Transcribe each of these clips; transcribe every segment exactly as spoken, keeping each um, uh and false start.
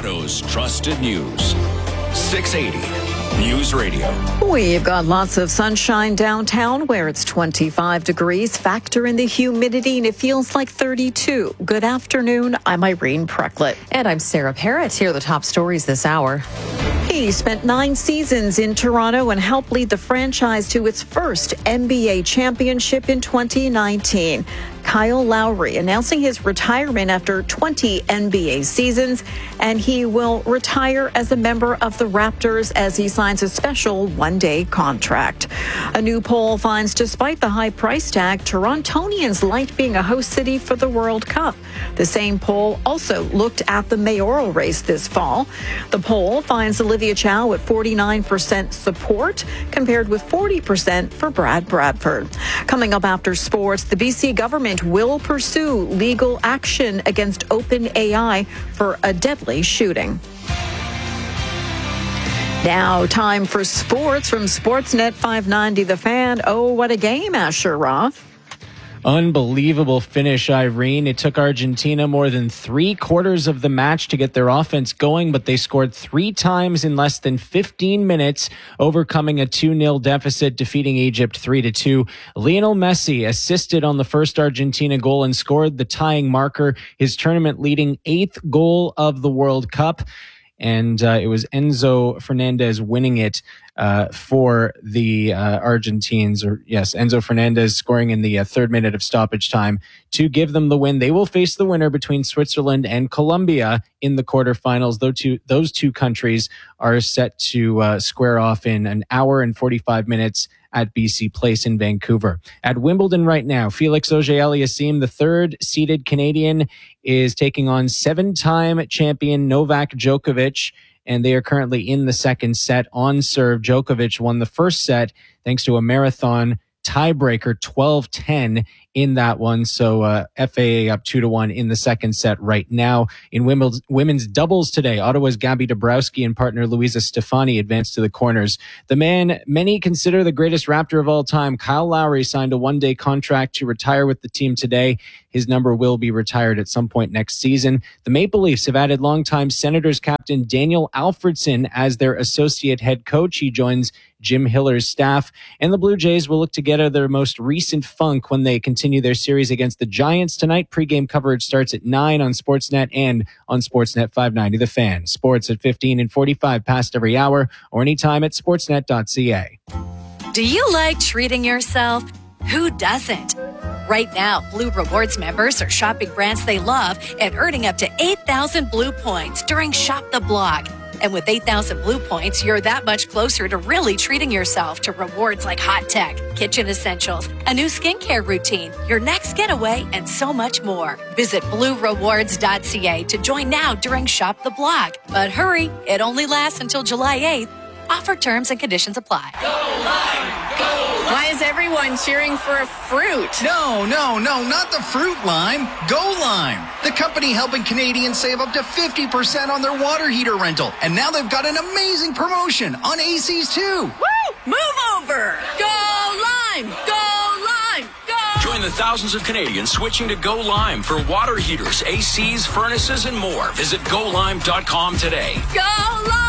Toronto's trusted news. six eighty News Radio. We've got lots of sunshine downtown where it's twenty-five degrees. Factor in the humidity and it feels like thirty-two. Good afternoon. I'm Irene Precklett. And I'm Sarah Parrott. Here are the top stories this hour. He spent nine seasons in Toronto and helped lead the franchise to its first N B A championship in twenty nineteen. Kyle Lowry announcing his retirement after twenty N B A seasons, and he will retire as a member of the Raptors as he signs a special one-day contract. A new poll finds despite the high price tag, Torontonians liked being a host city for the World Cup. The same poll also looked at the mayoral race this fall. The poll finds Olivia Chow at forty-nine percent support compared with forty percent for Brad Bradford. Coming up after sports, the B C government will pursue legal action against OpenAI for a deadly shooting. Now, time for sports from Sportsnet five ninety The Fan. Oh, what a game, Asher Roth. Unbelievable finish, Irene. It took Argentina more than three quarters of the match to get their offense going, but they scored three times in less than fifteen minutes, overcoming a two nil deficit, defeating Egypt three to two. Lionel Messi assisted on the first Argentina goal and scored the tying marker, his tournament-leading eighth goal of the World Cup. And uh, it was Enzo Fernandez winning it uh, for the uh, Argentines. Or yes, Enzo Fernandez scoring in the uh, third minute of stoppage time to give them the win. They will face the winner between Switzerland and Colombia in the quarterfinals. Those two, those two countries are set to uh, square off in an hour and forty-five minutes at B C Place in Vancouver. At Wimbledon right now, Felix Auger-Aliassime, the third-seeded Canadian, is taking on seven-time champion Novak Djokovic, and they are currently in the second set on serve. Djokovic won the first set thanks to a marathon tiebreaker, twelve ten in that one. So uh, F A A up two to one in the second set right now. In Wimbledon, women's doubles today, Ottawa's Gabby Dabrowski and partner Luisa Stefani advanced to the corners. The man many consider the greatest Raptor of all time, Kyle Lowry, signed a one-day contract to retire with the team today. His number will be retired at some point next season. The Maple Leafs have added longtime Senators captain Daniel Alfredson as their associate head coach. He joins Jim Hiller's staff. And the Blue Jays will look to get out of their most recent funk when they continue their series against the Giants tonight. Pre-game coverage starts at nine on Sportsnet and on Sportsnet five ninety The Fan. Sports at fifteen and forty-five past every hour or anytime at sportsnet dot c a. Do you like treating yourself? Who doesn't? Right now, Blue Rewards members are shopping brands they love and earning up to eight thousand Blue points during Shop the Block. And with eight thousand Blue points, you're that much closer to really treating yourself to rewards like hot tech, kitchen essentials, a new skincare routine, your next getaway, and so much more. Visit blue rewards dot c a to join now during Shop the Block. But hurry, it only lasts until July eighth. Offer terms and conditions apply. Go Lime! Go Lime! Why is everyone cheering for a fruit? No, no, no, not the fruit lime. Go Lime, the company helping Canadians save up to fifty percent on their water heater rental. And now they've got an amazing promotion on A Cs too. Woo! Move over! Go Lime! Go Lime! Go! Join the thousands of Canadians switching to Go Lime for water heaters, A Cs, furnaces, and more. Visit go lime dot com today. Go Lime!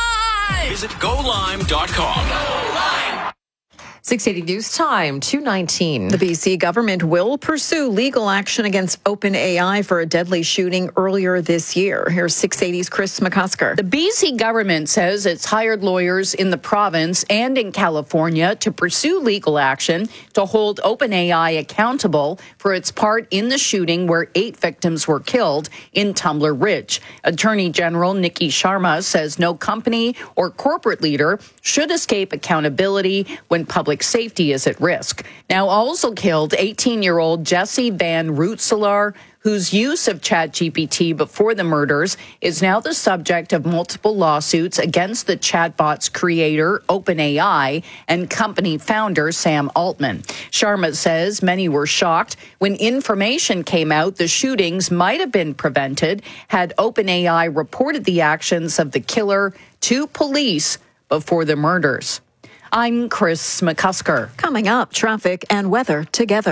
Visit go lime dot com. Go Lime! six eighty News Time, two nineteen. The B C government will pursue legal action against OpenAI for a deadly shooting earlier this year. Here's six eighty's Chris McCusker. The B C government says it's hired lawyers in the province and in California to pursue legal action to hold OpenAI accountable for its part in the shooting where eight victims were killed in Tumbler Ridge. Attorney General Nikki Sharma says no company or corporate leader should escape accountability when public safety is at risk. Now also killed eighteen-year-old Jesse Van Rootselaar, whose use of ChatGPT before the murders is now the subject of multiple lawsuits against the chatbot's creator, OpenAI, and company founder, Sam Altman. Sharma says many were shocked when information came out the shootings might have been prevented had OpenAI reported the actions of the killer to police before the murders. I'm Chris McCusker. Coming up, traffic and weather together.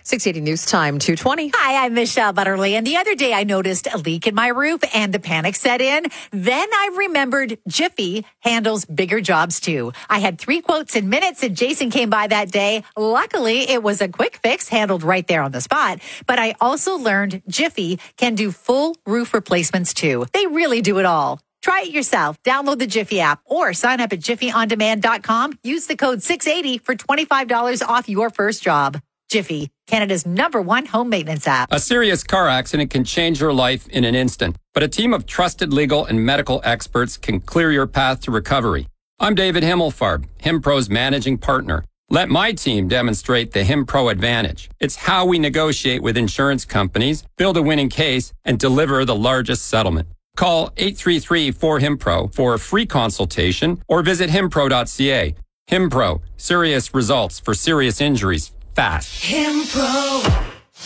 six eighty News Time, two twenty. Hi, I'm Michelle Butterly. And the other day I noticed a leak in my roof and the panic set in. Then I remembered Jiffy handles bigger jobs too. I had three quotes in minutes and Jason came by that day. Luckily, it was a quick fix handled right there on the spot. But I also learned Jiffy can do full roof replacements too. They really do it all. Try it yourself. Download the Jiffy app or sign up at jiffy on demand dot com. Use the code six eighty for twenty-five dollars off your first job. Jiffy, Canada's number one home maintenance app. A serious car accident can change your life in an instant, but a team of trusted legal and medical experts can clear your path to recovery. I'm David Himmelfarb, HimPro's managing partner. Let my team demonstrate the HimPro advantage. It's how we negotiate with insurance companies, build a winning case, and deliver the largest settlement. Call eight three three, four, HIMPRO for a free consultation or visit himpro dot c a. HimPro, serious results for serious injuries fast. HimPro.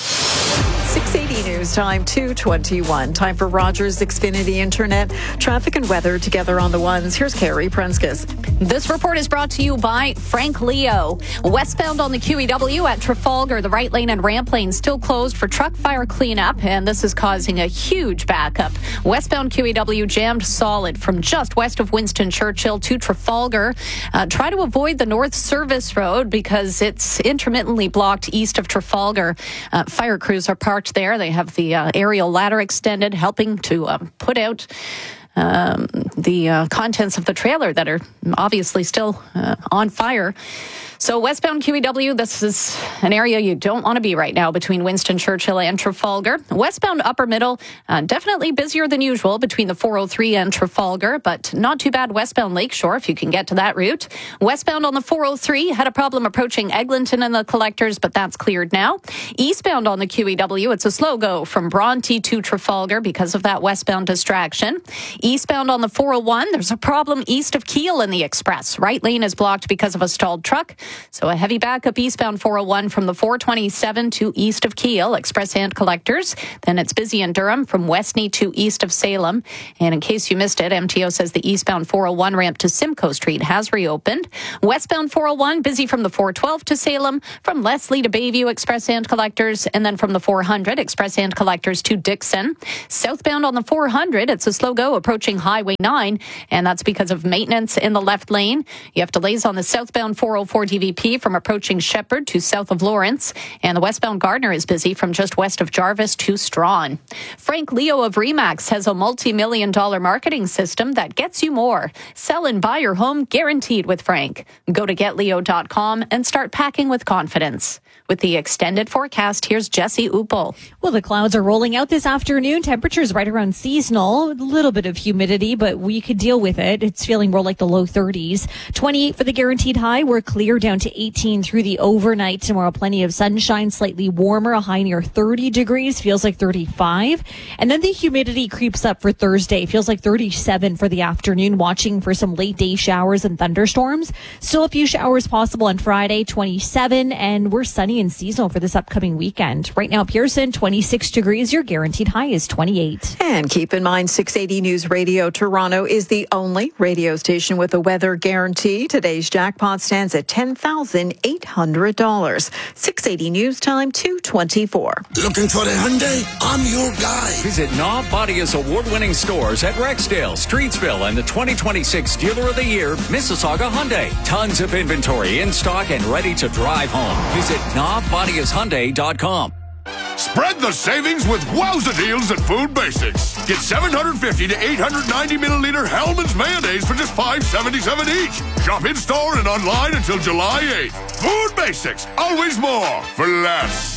six eighty News Time, two twenty-one. Time for Rogers Xfinity Internet. Traffic and weather together on the ones. Here's Carrie Prenskus. This report is brought to you by Frank Leo. Westbound on the Q E W at Trafalgar, the right lane and ramp lane still closed for truck fire cleanup, and this is causing a huge backup. Westbound Q E W jammed solid from just west of Winston Churchill to Trafalgar. Uh, try to avoid the North Service Road because it's intermittently blocked east of Trafalgar. Uh, fire crews are parked there. They have the uh, aerial ladder extended, helping to uh, put out um, the uh, contents of the trailer that are obviously still uh, on fire. So westbound Q E W, this is an area you don't want to be right now between Winston Churchill and Trafalgar. Westbound upper middle, uh, definitely busier than usual between the four oh three and Trafalgar, but not too bad westbound Lakeshore if you can get to that route. Westbound on the four oh three had a problem approaching Eglinton and the collectors, but that's cleared now. Eastbound on the Q E W, it's a slow go from Bronte to Trafalgar because of that westbound distraction. Eastbound on the four oh one, there's a problem east of Keele in the express. Right lane is blocked because of a stalled truck. So a heavy backup eastbound four oh one from the four twenty-seven to east of Keele, express and collectors. Then it's busy in Durham from Westney to east of Salem. And in case you missed it, M T O says the eastbound four oh one ramp to Simcoe Street has reopened. Westbound four oh one busy from the four twelve to Salem, from Leslie to Bayview, express and collectors, and then from the four hundred, express and collectors to Dixon. Southbound on the four hundred, it's a slow go approaching Highway nine, and that's because of maintenance in the left lane. You have delays on the southbound four oh four D V P from approaching Shepherd to south of Lawrence, and the westbound Gardner is busy from just west of Jarvis to Strawn. Frank Leo of Remax has a multi-million dollar marketing system that gets you more. Sell and buy your home guaranteed with Frank. Go to get leo dot com and start packing with confidence. With the extended forecast, here's Jesse Uppel. Well, the clouds are rolling out this afternoon. Temperatures right around seasonal. A little bit of humidity, but we could deal with it. It's feeling more like the low thirties. twenty-eight for the guaranteed high. We're clear down to eighteen through the overnight. Tomorrow, plenty of sunshine, slightly warmer, a high near thirty degrees. Feels like thirty-five. And then the humidity creeps up for Thursday. Feels like thirty-seven for the afternoon. Watching for some late day showers and thunderstorms. Still a few showers possible on Friday, twenty-seven. And we're sunny and seasonal for this upcoming weekend. Right now, Pearson, twenty-six degrees. Your guaranteed high is twenty-eight. And keep in mind, six eighty News Radio Toronto is the only radio station with a weather guarantee. Today's jackpot stands at ten thousand eight hundred dollars. six eighty News Time, two twenty-four. Looking for a Hyundai? I'm your guy. Visit Knob Bodia's award-winning stores at Rexdale, Streetsville, and the twenty twenty-six Dealer of the Year, Mississauga Hyundai. Tons of inventory in stock and ready to drive home. Visit knob bodias hyundai dot com. Spread the savings with wowza deals at Food Basics. Get seven hundred fifty to eight hundred ninety milliliter Hellmann's mayonnaise for just five seventy-seven each. Shop in store and online until July eighth. Food Basics, always more for less.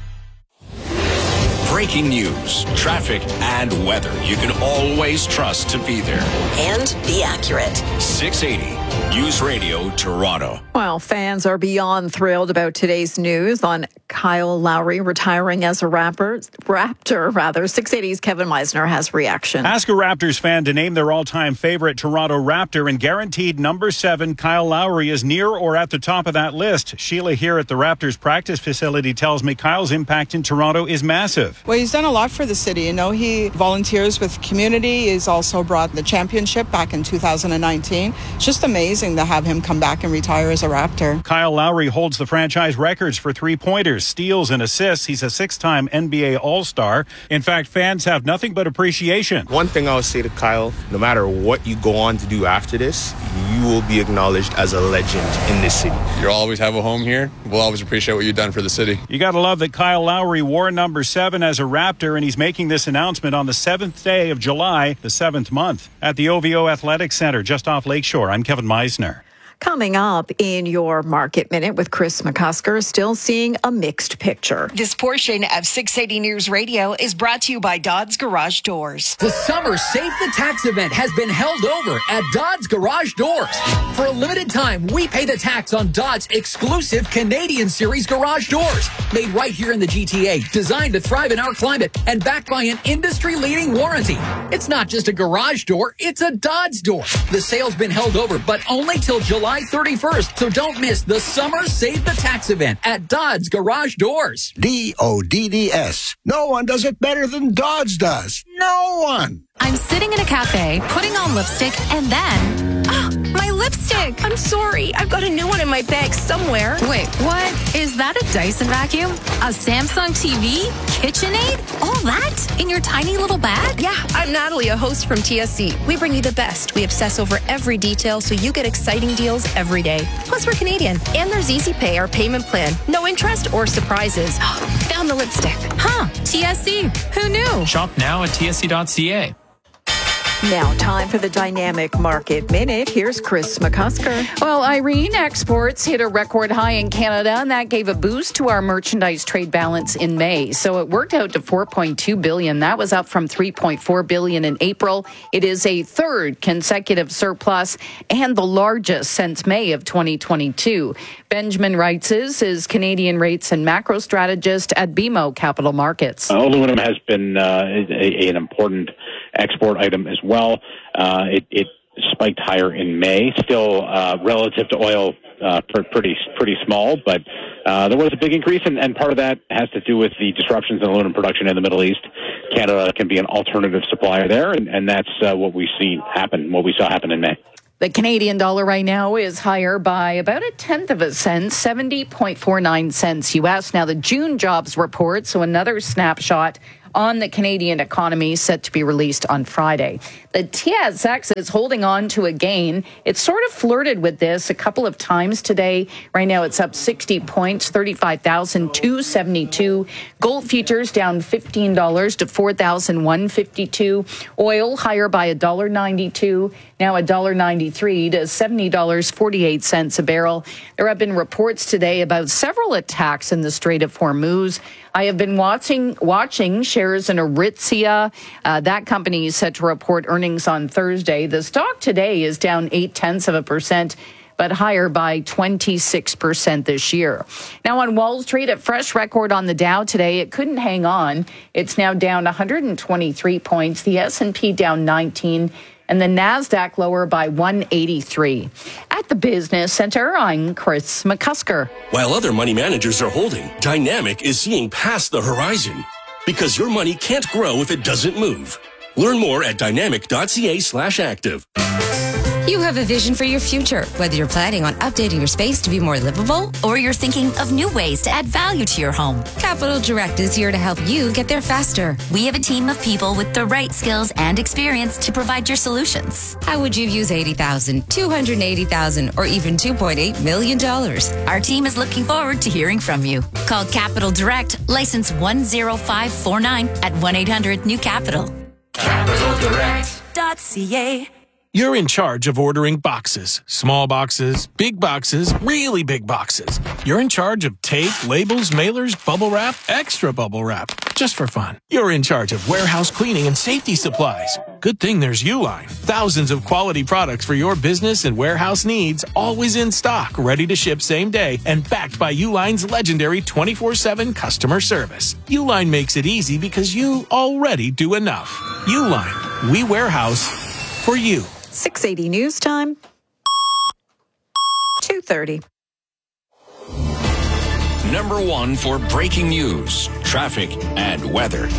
Breaking news, traffic, and weather you can always trust to be there. And be accurate. six eighty News Radio Toronto. Well, fans are beyond thrilled about today's news on Kyle Lowry retiring as a rapper, Raptor. Rather, six eighty's Kevin Meisner has reaction. Ask a Raptors fan to name their all-time favorite Toronto Raptor, and guaranteed number seven, Kyle Lowry, is near or at the top of that list. Sheila here at the Raptors practice facility tells me Kyle's impact in Toronto is massive. Well, he's done a lot for the city. You know, he volunteers with community. He's also brought the championship back in two thousand nineteen. It's just amazing to have him come back and retire as a Raptor. Kyle Lowry holds the franchise records for three-pointers. pointers, steals, and assists. He's a six-time N B A All-Star. In fact, fans have nothing but appreciation. One thing I would say to Kyle, no matter what you go on to do after this, you will be acknowledged as a legend in this city. You'll always have a home here. We'll always appreciate what you've done for the city. You got to love that Kyle Lowry wore number seven as a Raptor, and he's making this announcement on the seventh day of July, the seventh month, at the O V O Athletic Center just off Lakeshore. I'm Kevin Meisner. Coming up in your Market Minute with Chris McCusker, still seeing a mixed picture. This portion of six eighty News Radio is brought to you by Dodds Garage Doors. The Summer Save the Tax event has been held over at Dodds Garage Doors. For a limited time, we pay the tax on Dodds' exclusive Canadian Series garage doors. Made right here in the G T A, designed to thrive in our climate, and backed by an industry-leading warranty. It's not just a garage door, it's a Dodds door. The sale's been held over, but only till July thirty-first, so don't miss the Summer Save the Tax event at Dodds Garage Doors. D O D D S. No one does it better than Dodds does. No one. I'm sitting in a cafe, putting on lipstick, and then... Oh, my lipstick! I'm sorry. I've got a new one in my bag somewhere. Wait, what? Is that a Dyson vacuum? A Samsung T V? KitchenAid? All that? In your tiny little bag? Yeah, I'm Natalie, a host from T S C. We bring you the best. We obsess over every detail so you get exciting deals every day. Plus, we're Canadian. And there's Easy Pay, our payment plan. No interest or surprises. Found the lipstick. Huh, T S C. Who knew? Shop now at T S C dot C A. Now, time for the Dynamic Market Minute. Here's Chris McCusker. Well, Irene, exports hit a record high in Canada, and that gave a boost to our merchandise trade balance in May. So it worked out to four point two billion dollars. That was up from three point four billion dollars in April. It is a third consecutive surplus and the largest since May of twenty twenty-two. Benjamin Reitzes is Canadian rates and macro strategist at B M O Capital Markets. Uh, aluminum has been uh, a, an important export item as well. Uh, it, it spiked higher in May, still uh, relative to oil, uh, pretty pretty small, but uh, there was a big increase, and, and part of that has to do with the disruptions in aluminum production in the Middle East. Canada can be an alternative supplier there, and, and that's uh, what we see happen, what we saw happen in May. The Canadian dollar right now is higher by about a tenth of a cent, seventy point four nine cents U S. Now, the June jobs report, so another snapshot on the Canadian economy set to be released on Friday. The T S X is holding on to a gain. It's sort of flirted with this a couple of times today. Right now it's up sixty points, thirty-five thousand two hundred seventy-two. Gold futures down fifteen dollars to four thousand one hundred fifty-two. Oil higher by one dollar ninety-two, now one dollar ninety-three to seventy dollars and forty-eight cents a barrel. There have been reports today about several attacks in the Strait of Hormuz. I have been watching watching shares in Aritzia. Uh, that company is set to report earnings on Thursday. The stock today is down eight tenths of a percent, but higher by twenty-six percent this year. Now on Wall Street, a fresh record on the Dow today. It couldn't hang on. It's now down one hundred twenty-three points. The S and P down nineteen. And the NASDAQ lower by one eighty-three. At the Business Center, I'm Chris McCusker. While other money managers are holding, Dynamic is seeing past the horizon. Because your money can't grow if it doesn't move. Learn more at dynamic.ca slash active. You have a vision for your future, whether you're planning on updating your space to be more livable, or you're thinking of new ways to add value to your home. Capital Direct is here to help you get there faster. We have a team of people with the right skills and experience to provide your solutions. How would you use eighty thousand dollars, two hundred eighty thousand dollars, or even two point eight million dollars? Our team is looking forward to hearing from you. Call Capital Direct, license one zero five four nine at one eight hundred new capital. capital direct dot c a. You're in charge of ordering boxes. Small boxes, big boxes, really big boxes. You're in charge of tape, labels, mailers, bubble wrap, extra bubble wrap, just for fun. You're in charge of warehouse cleaning and safety supplies. Good thing there's Uline. Thousands of quality products for your business and warehouse needs, always in stock, ready to ship same day, and backed by Uline's legendary twenty-four seven customer service. Uline makes it easy because you already do enough. Uline, we warehouse for you. six eighty News Time, two thirty. Number one for breaking news, traffic, and weather.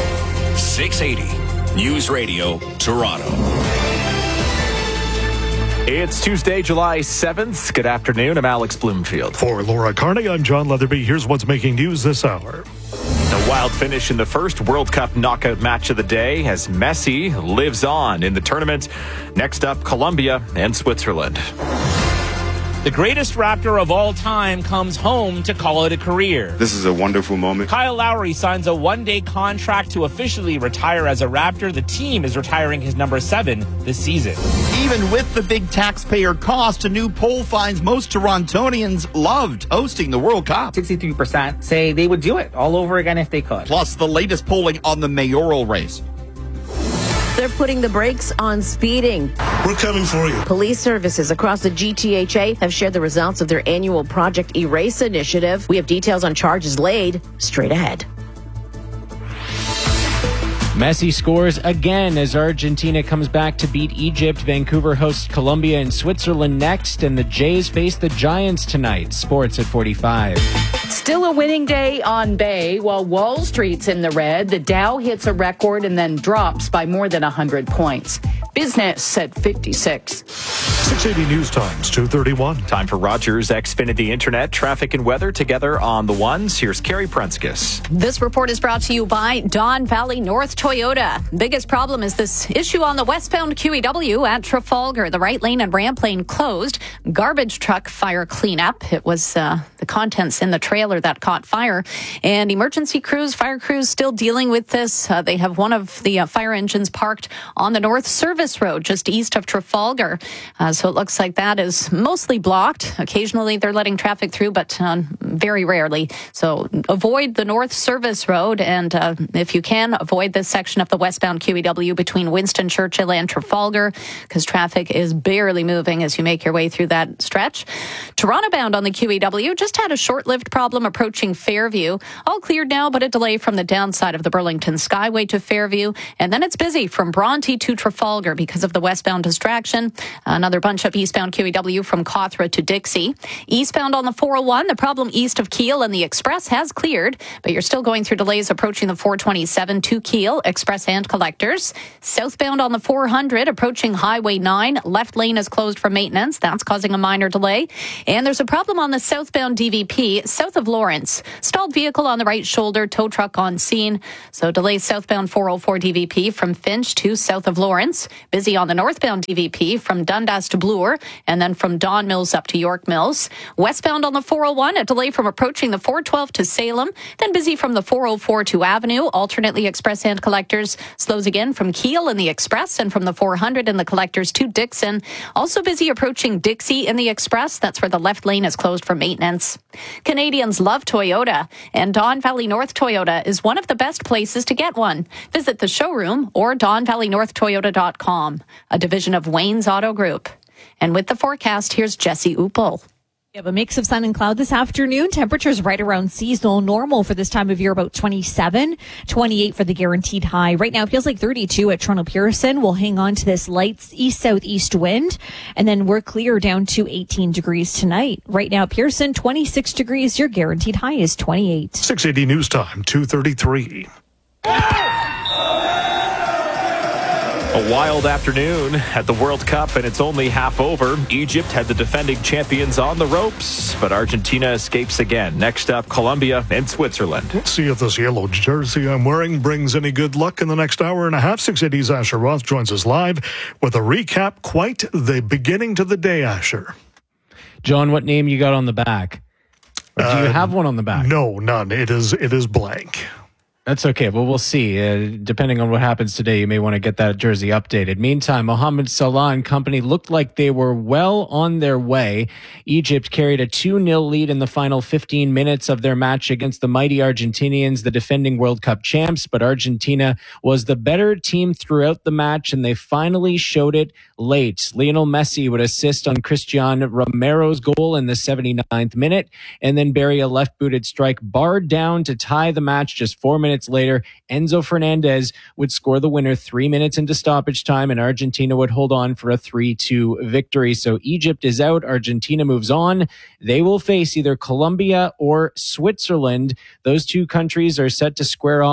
six eighty News Radio, Toronto. It's Tuesday, July seventh. Good afternoon. I'm Alex Bloomfield. For Laura Carney, I'm John Leatherby. Here's what's making news this hour. A wild finish in the first World Cup knockout match of the day as Messi lives on in the tournament. Next up, Colombia and Switzerland. The greatest Raptor of all time comes home to call it a career. This is a wonderful moment. Kyle Lowry signs a one-day contract to officially retire as a Raptor. The team is retiring his number seven this season. Even with the big taxpayer cost, a new poll finds most Torontonians loved hosting the World Cup. sixty-three percent say they would do it all over again if they could. Plus, the latest polling on the mayoral race. They're putting the brakes on speeding. We're coming for you. Police services across the G T H A have shared the results of their annual Project Erase initiative. We have details on charges laid straight ahead. Messi scores again as Argentina comes back to beat Egypt. Vancouver hosts Colombia and Switzerland next, and the Jays face the Giants tonight. Sports at forty-five. Still a winning day on Bay. While Wall Street's in the red, the Dow hits a record and then drops by more than one hundred points. Business at fifty-six. six eighty News Times, two thirty-one. Time for Rogers Xfinity Internet. Traffic and weather together on the ones. Here's Carrie Prunskis. This report is brought to you by Don Valley North Toyota. Biggest problem is this issue on the westbound Q E W at Trafalgar. The right lane and ramp lane closed. Garbage truck fire cleanup. It was uh, the contents in the trailer that caught fire. And emergency crews, fire crews still dealing with this. Uh, they have one of the uh, fire engines parked on the North Service Road just east of Trafalgar. Uh, so it looks like that is mostly blocked. Occasionally they're letting traffic through, but uh, very rarely. So avoid the North Service Road. And uh, if you can, avoid this section of the westbound Q E W between Winston Churchill and Trafalgar, because traffic is barely moving as you make your way through that stretch. Toronto bound on the Q E W just had a short-lived problem approaching Fairview. All cleared now, but a delay from the downside of the Burlington Skyway to Fairview. And then it's busy from Bronte to Trafalgar because of the westbound distraction. Another bunch of eastbound Q E W from Cawthra to Dixie. Eastbound on the four oh one, the problem east of Keele and the Express has cleared, but you're still going through delays approaching the four twenty-seven to Keele, Express and Collectors. Southbound on the four hundred, approaching Highway nine, left lane is closed for maintenance. That's causing a minor delay. And there's a problem on the southbound D V P, south of Lawrence. Stalled vehicle on the right shoulder, tow truck on scene. So delays southbound four oh four D V P from Finch to south of Lawrence. Busy on the northbound D V P from Dundas to Bloor, and then from Don Mills up to York Mills. Westbound on the four oh one, a delay from approaching the four twelve to Salem. Then busy from the four oh four to Avenue, alternately Express and Collectors. Slows again from Keele in the Express and from the four hundred in the Collectors to Dixon. Also busy approaching Dixie in the Express. That's where the left lane is closed for maintenance. Canadians love Toyota, and Don Valley North Toyota is one of the best places to get one. Visit the showroom or don valley north toyota dot com, a division of Wayne's Auto Group. And with the forecast, here's Jesse Upel. We have a mix of sun and cloud this afternoon. Temperatures right around seasonal normal for this time of year, about twenty-seven, twenty-eight for the guaranteed high. Right now it feels like thirty-two at Toronto Pearson. We'll hang on to this light east-southeast wind, and then we're clear down to eighteen degrees tonight. Right now Pearson, twenty-six degrees. Your guaranteed high is twenty-eight. six eighty News Time, two thirty-three. A wild afternoon at the World Cup, and it's only half over. Egypt had the defending champions on the ropes, but Argentina escapes again. Next up, Colombia and Switzerland. Let's see if this yellow jersey I'm wearing brings any good luck in the next hour and a half. six eighty's Asher Roth joins us live with a recap. Quite the beginning to the day, Asher. John, what name you got on the back? Or do you uh, have one on the back? No, none. It is it is blank. That's okay. Well, we'll see. Uh, depending on what happens today, you may want to get that jersey updated. Meantime, Mohamed Salah and company looked like they were well on their way. Egypt carried a two nil lead in the final fifteen minutes of their match against the mighty Argentinians, the defending World Cup champs. But Argentina was the better team throughout the match, and they finally showed it late. Lionel Messi would assist on Cristiano Romero's goal in the seventy-ninth minute, and then bury a left-booted strike barred down to tie the match just four minutes later. Enzo Fernandez would score the winner three minutes into stoppage time, and Argentina would hold on for a three two victory. So Egypt is out. Argentina moves on. They will face either Colombia or Switzerland. Those two countries are set to square off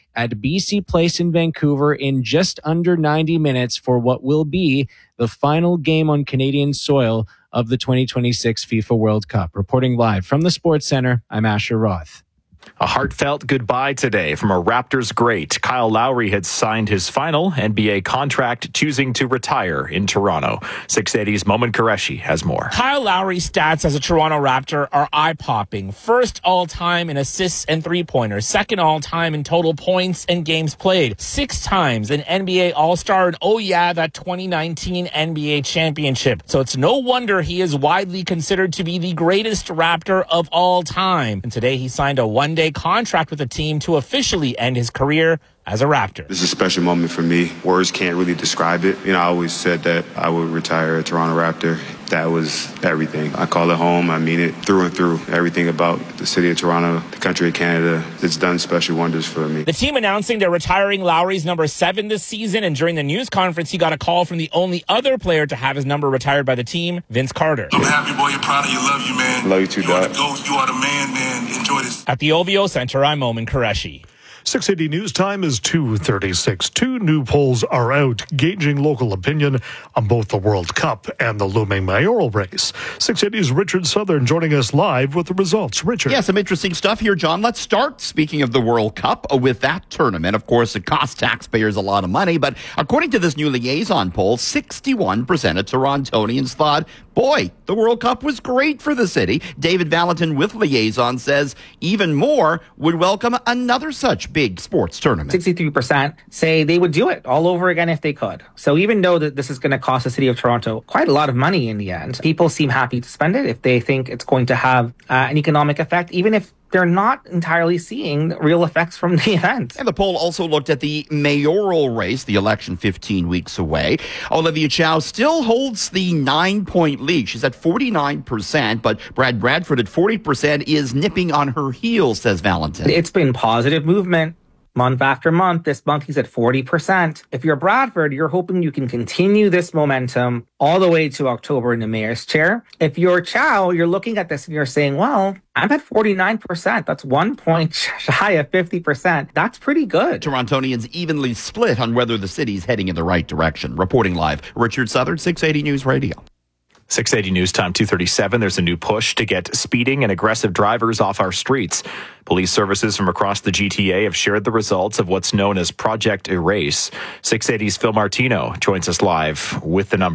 at B C Place in Vancouver in just under ninety minutes for what will be the final game on Canadian soil of the twenty twenty-six FIFA World Cup. Reporting live from the Sports Center, I'm Asher Roth. A heartfelt goodbye today from a Raptors great. Kyle Lowry had signed his final N B A contract, choosing to retire in Toronto. six eighty's Momin Qureshi has more. Kyle Lowry's stats as a Toronto Raptor are eye-popping. First all-time in assists and three-pointers. Second all-time in total points and games played. Six times an N B A All-Star. And oh yeah, that twenty nineteen N B A championship. So it's no wonder he is widely considered to be the greatest Raptor of all time. And today he signed a one-day contract with the team to officially end his career as a Raptor. This is a special moment for me. Words can't really describe it. You know, I always said that I would retire a Toronto Raptor. That was everything. I call it home. I mean it through and through. Everything about the city of Toronto, the country of Canada, it's done special wonders for me. The team announcing they're retiring Lowry's number seven this season, and during the news conference, he got a call from the only other player to have his number retired by the team, Vince Carter. I'm happy, boy. You're proud of you. Love you, man. Love you too, You are the GOAT. You are the man, man. Enjoy this. At the O V O Center, I'm Momin Qureshi. six eighty News Time is two thirty-six. Two new polls are out gauging local opinion on both the World Cup and the looming mayoral race. six eighty's Richard Southern joining us live with the results. Richard. Yeah, some interesting stuff here, John. Let's start, speaking of the World Cup, with that tournament. Of course, it costs taxpayers a lot of money, but according to this new liaison poll, sixty-one percent of Torontonians thought, boy, the World Cup was great for the city. David Valentin with Liaison says even more would welcome another such big sports tournament. sixty-three percent say they would do it all over again if they could. So even though that this is going to cost the city of Toronto quite a lot of money in the end, people seem happy to spend it if they think it's going to have uh, an economic effect, even if they're not entirely seeing real effects from the event. And the poll also looked at the mayoral race, the election fifteen weeks away. Olivia Chow still holds the nine-point lead. She's at forty-nine percent, but Brad Bradford at forty percent is nipping on her heels, says Valentin. It's been positive movement. Month after month, this month he's at forty percent. If you're Bradford, you're hoping you can continue this momentum all the way to October in the mayor's chair. If you're Chow, you're looking at this and you're saying, well, I'm at forty-nine percent. That's one point shy of fifty percent. That's pretty good. Torontonians evenly split on whether the city's heading in the right direction. Reporting live, Richard Southern, six eighty News Radio. six eighty News Time, two thirty-seven. There's a new push to get speeding and aggressive drivers off our streets. Police services from across the G T A have shared the results of what's known as Project Erase. six eighty's Phil Martino joins us live with the number.